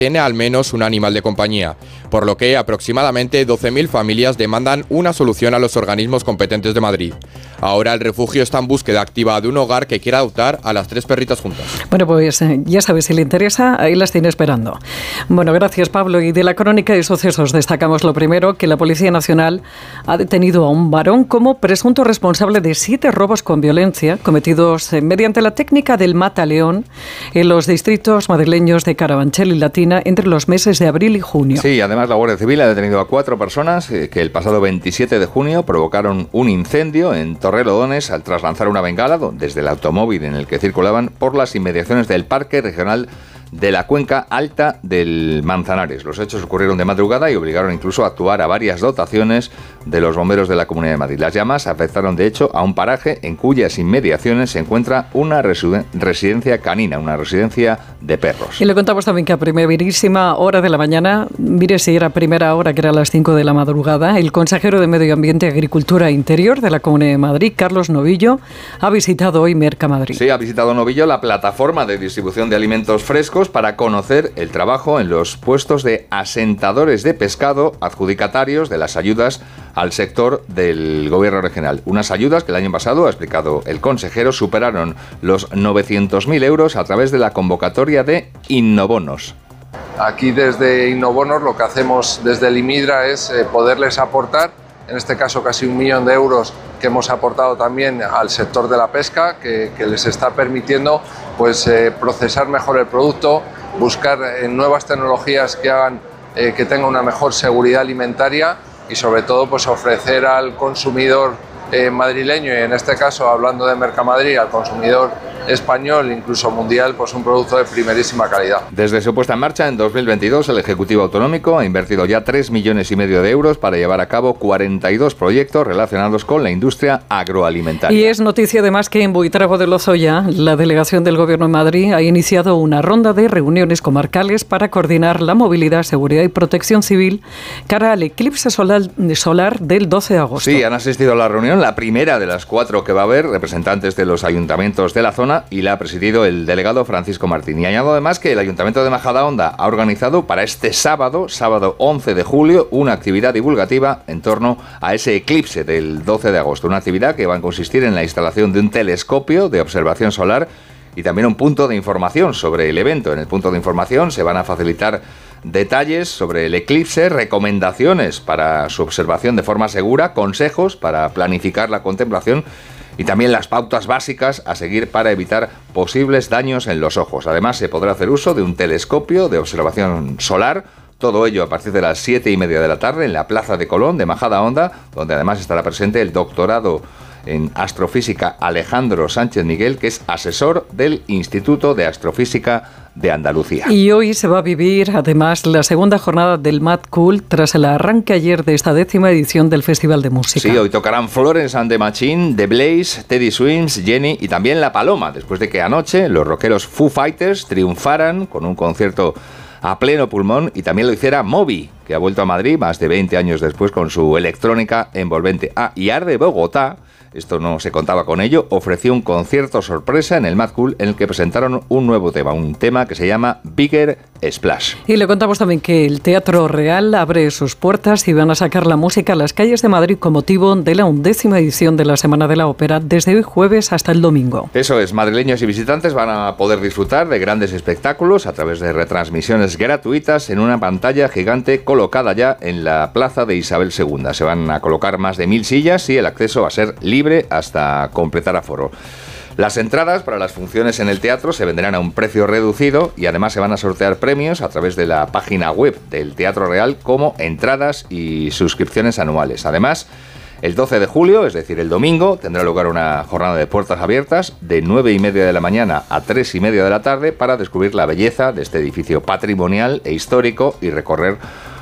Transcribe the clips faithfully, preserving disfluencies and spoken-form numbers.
tiene al menos un animal de compañía, por lo que aproximadamente doce mil familias demandan una solución a los organismos competentes de Madrid. Ahora el refugio está en búsqueda activa de un hogar que quiera adoptar a las tres perritas juntas. Bueno, pues ya sabes, si le interesa, ahí las tiene esperando. Bueno, gracias, Pablo. Y de la crónica de sucesos destacamos lo primero, que la Policía Nacional ha detenido a un varón como presunto responsable de siete robos con violencia cometidos mediante la técnica del mata-león en los distritos madrileños de Carabanchel y Latina entre los meses de abril y junio. Sí, además la Guardia Civil ha detenido a cuatro personas que el pasado veintisiete de junio provocaron un incendio en Torrelodones al traslanzar una bengala desde el automóvil en el que circulaban por las inmediaciones del Parque Regional de la Cuenca Alta del Manzanares. Los hechos ocurrieron de madrugada y obligaron incluso a actuar a varias dotaciones de los bomberos de la Comunidad de Madrid. Las llamas afectaron de hecho a un paraje en cuyas inmediaciones se encuentra una residen- residencia canina, una residencia de perros. Y le contamos también que a primerísima hora de la mañana, mire si era primera hora, que era a las cinco de la madrugada, el consejero de Medio Ambiente, Agricultura e Interior de la Comunidad de Madrid, Carlos Novillo, ha visitado hoy Mercamadrid. Sí, ha visitado Novillo la plataforma de distribución de alimentos frescos para conocer el trabajo en los puestos de asentadores de pescado adjudicatarios de las ayudas al sector del gobierno regional. Unas ayudas que el año pasado, ha explicado el consejero, superaron los novecientos mil euros a través de la convocatoria de Innobonos. Aquí desde Innobonos lo que hacemos desde el IMIDRA es eh, poderles aportar, en este caso casi un millón de euros que hemos aportado también al sector de la pesca, que, que les está permitiendo pues, eh, procesar mejor el producto, buscar eh, nuevas tecnologías que hagan eh, que tenga una mejor seguridad alimentaria y sobre todo pues, ofrecer al consumidor eh, madrileño, y en este caso hablando de Mercamadrid, al consumidor español, incluso mundial, pues un producto de primerísima calidad. Desde su puesta en marcha en dos mil veintidós, el Ejecutivo Autonómico ha invertido ya tres millones y medio de euros para llevar a cabo cuarenta y dos proyectos relacionados con la industria agroalimentaria. Y es noticia además que en Buitrago de Lozoya, la delegación del Gobierno de Madrid ha iniciado una ronda de reuniones comarcales para coordinar la movilidad, seguridad y protección civil cara al eclipse solar, solar del doce de agosto. Sí, han asistido a la reunión, la primera de las cuatro que va a haber, representantes de los ayuntamientos de la zona, y la ha presidido el delegado Francisco Martín. Y añado además que el Ayuntamiento de Majadahonda ha organizado para este sábado, sábado once de julio, una actividad divulgativa en torno a ese eclipse del doce de agosto. Una actividad que va a consistir en la instalación de un telescopio de observación solar y también un punto de información sobre el evento. En el punto de información se van a facilitar detalles sobre el eclipse, recomendaciones para su observación de forma segura, consejos para planificar la contemplación y también las pautas básicas a seguir para evitar posibles daños en los ojos. Además, se podrá hacer uso de un telescopio de observación solar, todo ello a partir de las siete y media de la tarde en la Plaza de Colón de Majadahonda, donde además estará presente el doctorado en astrofísica Alejandro Sánchez Miguel, que es asesor del Instituto de Astrofísica de Andalucía. Y hoy se va a vivir además la segunda jornada del Mad Cool tras el arranque ayer de esta décima edición del Festival de Música. Sí, hoy tocarán Florence and the Machine, The Blaze, Teddy Swims, Jenny y también La Paloma, después de que anoche los rockeros Foo Fighters triunfaran con un concierto a pleno pulmón y también lo hiciera Moby, que ha vuelto a Madrid más de veinte años después con su electrónica envolvente. Ah, y Ar de Bogotá, esto no se contaba con ello, ofreció un concierto sorpresa en el Mad Cool en el que presentaron un nuevo tema, un tema que se llama Bigger Splash. Y le contamos también que el Teatro Real abre sus puertas y van a sacar la música a las calles de Madrid con motivo de la undécima edición de la Semana de la Ópera desde hoy jueves hasta el domingo. Eso es, madrileños y visitantes van a poder disfrutar de grandes espectáculos a través de retransmisiones gratuitas en una pantalla gigante colocada ya en la plaza de Isabel segunda. Se van a colocar más de mil sillas y el acceso va a ser libre hasta completar aforo. Las entradas para las funciones en el teatro se venderán a un precio reducido y además se van a sortear premios a través de la página web del Teatro Real como entradas y suscripciones anuales. Además, el doce de julio, es decir, el domingo, tendrá lugar una jornada de puertas abiertas de nueve y media de la mañana a tres y media de la tarde para descubrir la belleza de este edificio patrimonial e histórico y recorrer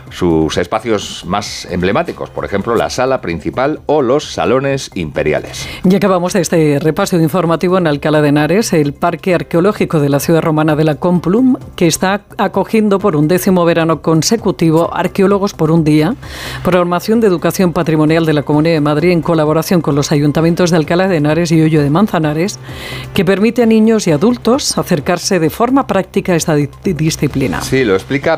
sus espacios más emblemáticos, por ejemplo, la sala principal o los salones imperiales. Y acabamos este repaso informativo en Alcalá de Henares, el Parque Arqueológico de la ciudad romana de la Complum, que está acogiendo por un décimo verano consecutivo arqueólogos por un día, programación de educación patrimonial de la Comunidad de Madrid en colaboración con los ayuntamientos de Alcalá de Henares y Hoyo de Manzanares, que permite a niños y adultos acercarse de forma práctica a esta di- disciplina. Sí, lo explica